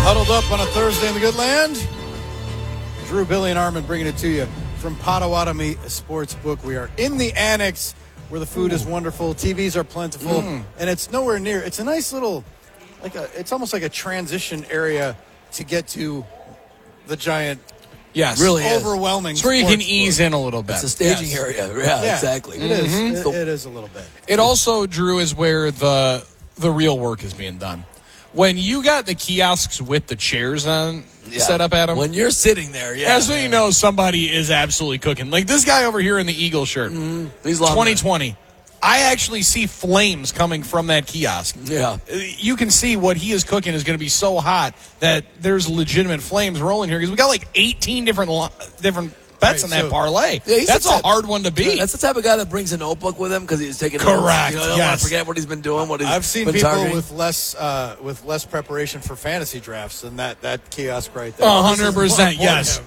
Huddled up on a Thursday in the good land. Drew, Billy, and Armin bringing it to you from Potawatomi Sportsbook. We are in the annex where the food is wonderful, TVs are plentiful, and it's nowhere near. It's a nice little, it's almost like a transition area to get to the giant, really overwhelming. It's where you can sports ease book. in a little bit. It's a staging area. Yeah, exactly. It is. It is a little bit. It also, Drew, is where the real work is being done. When you got the kiosks with the chairs on set up at them. When you're sitting there, That's when you know somebody is absolutely cooking. Like this guy over here in the Eagle shirt. He's long 2020. I actually see flames coming from that kiosk. Yeah. You can see what he is cooking is going to be so hot that there's legitimate flames rolling here because we got like 18 different bets on that parlay. Yeah, that's a hard one to beat. That's the type of guy that brings a notebook with him because he's taking Correct. notes. Don't want to forget what he's been doing. I've seen been people targeting. with less preparation for fantasy drafts than that kiosk right there. 100%, yes.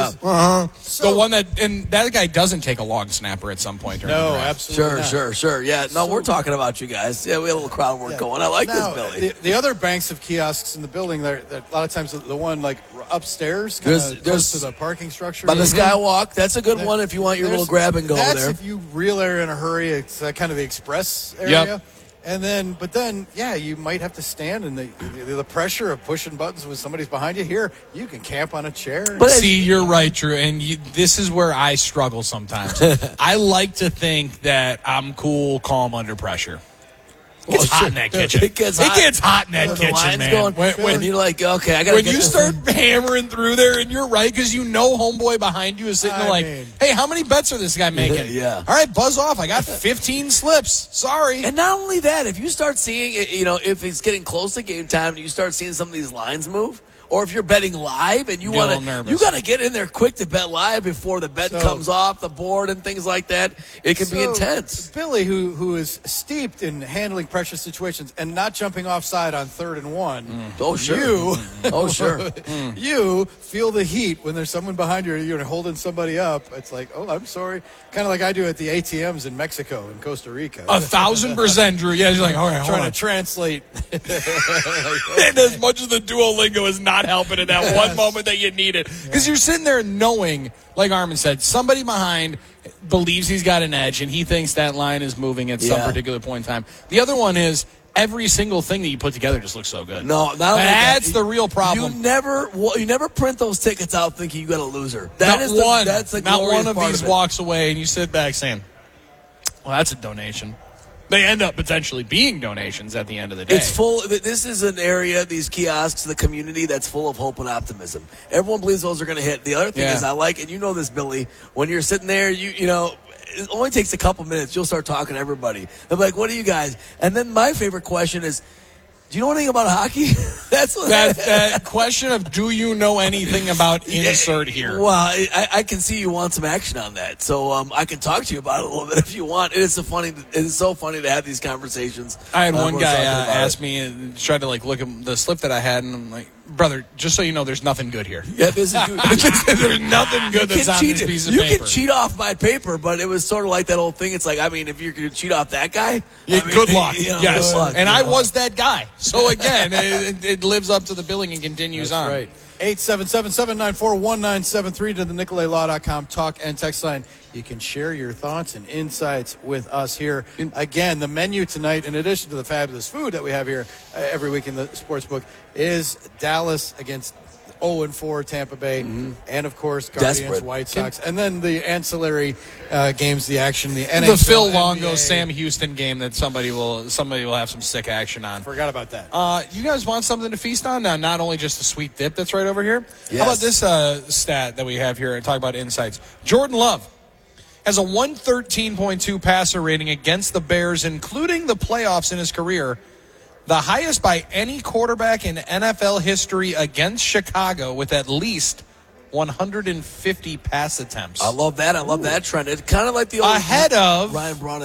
So, the one that guy doesn't take a long snapper at some point during the draft. absolutely not. Sure. Yeah, no, we're talking about you guys. Yeah, we have a little crowd work going. I like this, Billy. The other banks of kiosks in the building, they're a lot of times the one like upstairs, close to the parking structure. By the Skywalk, that's a good one if you want your little grab and go that's there. If you reel there in a hurry, it's kind of the express area. Yep. And but then, you might have to stand in the pressure of pushing buttons when somebody's behind you. Here, you can camp on a chair. But see, you're right, Drew, and this is where I struggle sometimes. I like to think that I'm cool, calm under pressure. It gets hot in that kitchen. It gets hot in that kitchen, man. Going, when you're like, okay, I got to When you start hammering through there, and you're right, because you know homeboy behind you is sitting there like, hey, how many bets are this guy making? Yeah. All right, buzz off. I got 15 slips. Sorry. And not only that, if you start seeing, if it's getting close to game time and you start seeing some of these lines move, or if you're betting live and you got to get in there quick to bet live before the bet comes off the board and things like that. It can be intense. Billy, who is steeped in handling pressure situations and not jumping offside on 3rd and 1. Oh, sure. You feel the heat when there's someone behind you, you're holding somebody up. It's like, oh, I'm sorry. Kind of like I do at the ATMs in Mexico and Costa Rica. 1,000%, Drew. Yeah, you're like, all right, trying to translate. And as much as the Duolingo is not helping in that one moment that you need it. Because you're sitting there knowing, like Armin said, somebody behind believes he's got an edge and he thinks that line is moving at some particular point in time. The other one is every single thing that you put together just looks so good. No, that's the real problem. You never print those tickets out thinking you got a loser. That's not one of these walks away and you sit back saying, well, that's a donation. They end up potentially being donations at the end of the day. It's full. This is an area, these kiosks, the community that's full of hope and optimism. Everyone believes those are going to hit. The other thing is I like, and you know this, Billy, when you're sitting there, you know, it only takes a couple minutes. You'll start talking to everybody. They're like, what are you guys? And then my favorite question is, do you know anything about hockey? That question of do you know anything about insert here? Well, I can see you want some action on that, so I can talk to you about it a little bit if you want. It is so funny to have these conversations. I had one guy ask me and tried to look at the slip that I had, and I'm like, brother, just so you know, there's nothing good here. Yeah, this is good. There's nothing good that's on this piece of paper. You can cheat off my paper, but it was sort of like that old thing. It's like, I mean, if you're going to cheat off that guy, good luck. Yes, good luck, and I was that guy. So again, it lives up to the billing and continues on. Right. 877-794-1973 to the NicoletLaw.com talk and text line. You can share your thoughts and insights with us here. Again, the menu tonight, in addition to the fabulous food that we have here every week in the Sportsbook, is Dallas against 0-4 Tampa Bay, and of course Guardians, White Sox, and then the ancillary games, the action, the NHL, the Phil Longo, NBA. Sam Houston game that somebody will have some sick action on. Forgot about that. You guys want something to feast on now? Not only just the sweet dip that's right over here. Yes. How about this stat that we have here and talk about insights? Jordan Love has a 113.2 passer rating against the Bears, including the playoffs in his career. The highest by any quarterback in NFL history against Chicago with at least 150 pass attempts. I love that. I love that trend. It's kind of like the old ahead of Ryan Braun